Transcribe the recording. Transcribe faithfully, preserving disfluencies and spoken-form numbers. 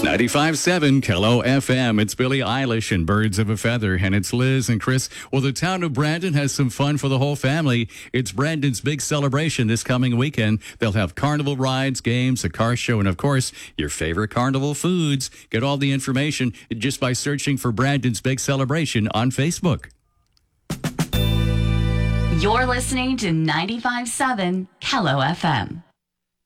ninety-five seven Kello F M. It's Billie Eilish and Birds of a Feather. And it's Liz and Chris. Well, the town of Brandon has some fun for the whole family. It's Brandon's big celebration this coming weekend. They'll have carnival rides, games, a car show, and, of course, your favorite carnival foods. Get all the information just by searching for Brandon's big celebration on Facebook. You're listening to ninety-five seven Kello F M.